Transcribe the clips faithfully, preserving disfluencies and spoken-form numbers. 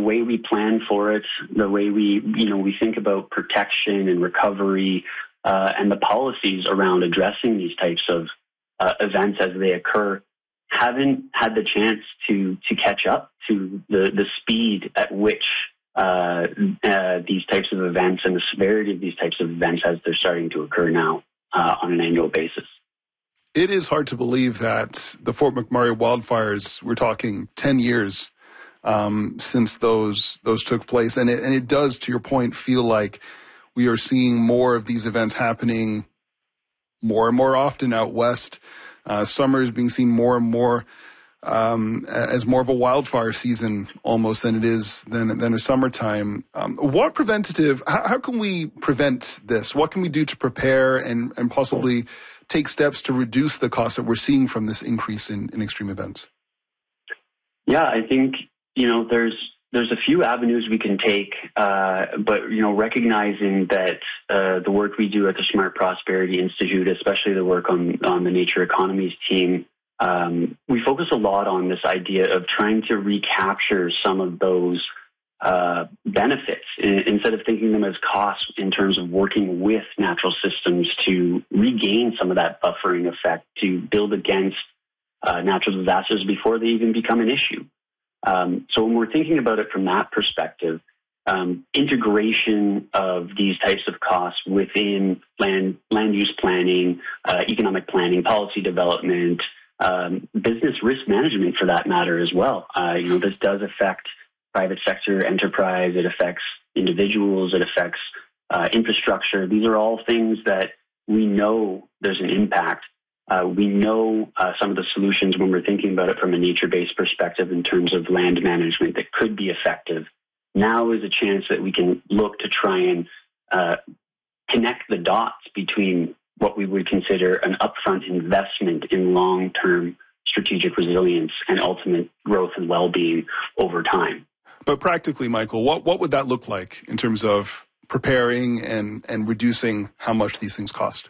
way we plan for it, the way we, you know, we think about protection and recovery, uh, and the policies around addressing these types of uh, events as they occur, haven't had the chance to to catch up to the, the speed at which uh, uh, these types of events and the severity of these types of events as they're starting to occur now uh, on an annual basis. It is hard to believe that the Fort McMurray wildfires, we're talking ten years um, since those those took place. And it, and it does, to your point, feel like we are seeing more of these events happening more and more often out west. Uh, summer is being seen more and more um, as more of a wildfire season almost than it is than, than a summertime. Um, what preventative, how, how can we prevent this? What can we do to prepare and, and possibly take steps to reduce the costs that we're seeing from this increase in, in extreme events? Yeah, I think, you know, there's there's a few avenues we can take, uh, but, you know, recognizing that uh, the work we do at the Smart Prosperity Institute, especially the work on, on the Nature Economies team, um, we focus a lot on this idea of trying to recapture some of those uh, benefits in, instead of thinking them as costs in terms of working with natural systems to regain some of that buffering effect, to build against uh, natural disasters before they even become an issue. Um, so when we're thinking about it from that perspective, um, integration of these types of costs within land land use planning, uh, economic planning, policy development, um, business risk management for that matter as well. Uh, you know, this does affect private sector enterprise. It affects individuals. It affects uh, infrastructure. These are all things that we know there's an impact. Uh, we know uh, some of the solutions when we're thinking about it from a nature-based perspective in terms of land management that could be effective. Now is a chance that we can look to try and uh, connect the dots between what we would consider an upfront investment in long-term strategic resilience and ultimate growth and well-being over time. But practically, Michael, what, what would that look like in terms of preparing and, and reducing how much these things cost?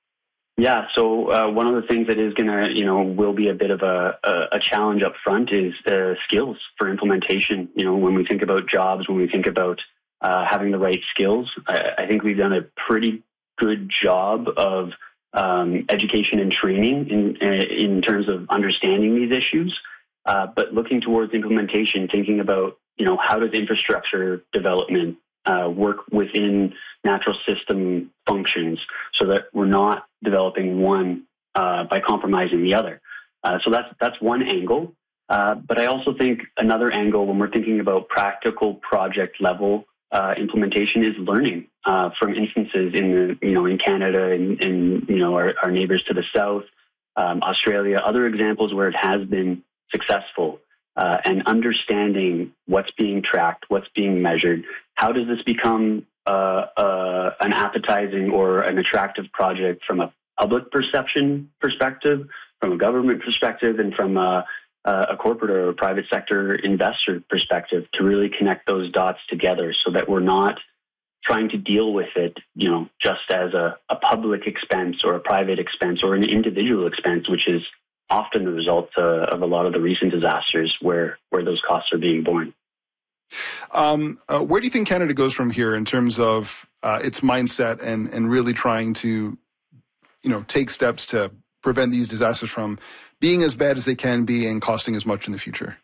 Yeah, so uh, one of the things that is going to, you know, will be a bit of a, a, a challenge up front is uh, skills for implementation. You know, when we think about jobs, when we think about uh, having the right skills, I, I think we've done a pretty good job of um, education and training in, in terms of understanding these issues. Uh, but looking towards implementation, thinking about, you know, how does infrastructure development uh, work within natural system functions so that we're not developing one uh, by compromising the other. Uh, so that's that's one angle. Uh, but I also think another angle when we're thinking about practical project level uh, implementation is learning uh, from instances in the you know in Canada and, and you know our, our neighbors to the south, um, Australia, other examples where it has been successful. Uh, and understanding what's being tracked, what's being measured. How does this become uh, uh, an appetizing or an attractive project from a public perception perspective, from a government perspective, and from a, a corporate or a private sector investor perspective to really connect those dots together so that we're not trying to deal with it, you know, just as a, a public expense or a private expense or an individual expense, which is often the result uh, of a lot of the recent disasters where, where those costs are being borne. Um, uh, where do you think Canada goes from here in terms of uh, its mindset and, and really trying to, you know, take steps to prevent these disasters from being as bad as they can be and costing as much in the future?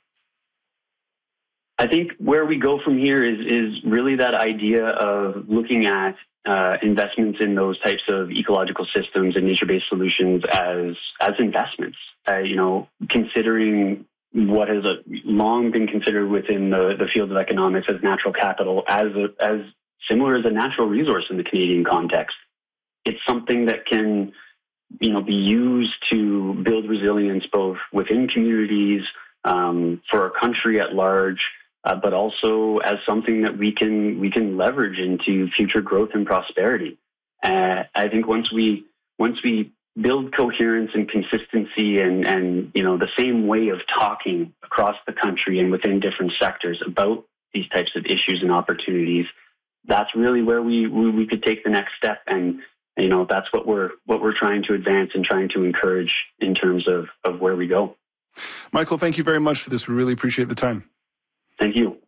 I think where we go from here is is really that idea of looking at uh, investments in those types of ecological systems and nature-based solutions as as investments. Uh, you know, considering what has a, long been considered within the, the field of economics as natural capital, as a, as similar as a natural resource in the Canadian context. It's something that can, you know, be used to build resilience both within communities, um, for our country at large, uh, but also as something that we can we can leverage into future growth and prosperity. Uh, I think once we once we build coherence and consistency and, and, you know, the same way of talking across the country and within different sectors about these types of issues and opportunities, that's really where we, we, we could take the next step. And, you know, that's what we're, what we're trying to advance and trying to encourage in terms of, of where we go. Michael, thank you very much for this. We really appreciate the time. Thank you.